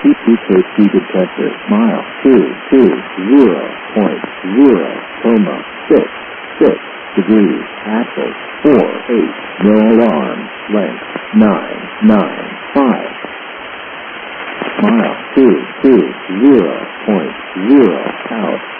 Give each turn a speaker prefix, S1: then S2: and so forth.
S1: EKG detector. Mile 220.0, 6 degrees. Axis 48. No alarm. Length 995. Mile 220.0 out.